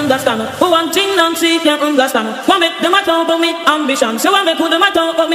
understand. Who one thing Nancy can't understand. One make them a talk about me ambition. So one make who them a talk about me